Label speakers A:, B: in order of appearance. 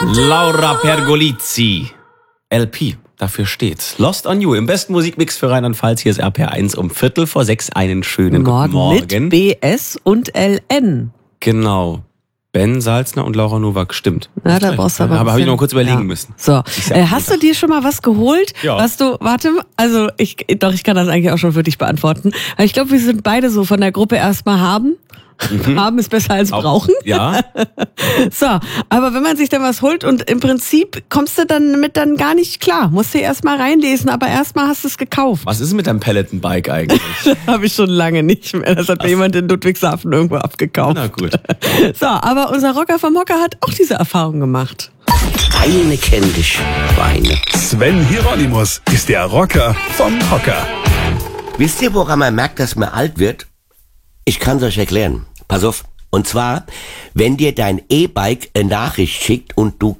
A: Laura Pergolizzi. LP, dafür steht's. Lost on You, im besten Musikmix für Rheinland-Pfalz. Hier ist RPR1 um 5:45. Einen schönen guten Morgen.
B: Mit BS und LN.
A: Genau. Ben Salzner und Laura Nowak, stimmt.
B: Ja, da brauchst du aber
A: habe ich noch kurz überlegen müssen.
B: So, hast du dir schon mal was geholt?
A: Ja.
B: Ich kann das eigentlich auch schon für dich beantworten. Ich glaube, wir sind beide so von der Gruppe erstmal haben. Haben ist besser als brauchen.
A: Ja.
B: So, aber wenn man sich dann was holt und im Prinzip kommst du dann gar nicht klar. Musst du erst mal reinlesen, aber erstmal hast du es gekauft.
A: Was ist mit deinem Peloton-Bike eigentlich?
B: Habe ich schon lange nicht mehr. Das hat mir jemand in Ludwigshafen irgendwo abgekauft.
A: Na gut.
B: So, aber unser Rocker vom Hocker hat auch diese Erfahrung gemacht.
C: Eine kenn dich, Schweine.
D: Sven Hieronymus ist der Rocker vom Hocker.
C: Wisst ihr, woran man merkt, dass man alt wird? Ich kann's euch erklären. Pass auf. Und zwar, wenn dir dein E-Bike eine Nachricht schickt und du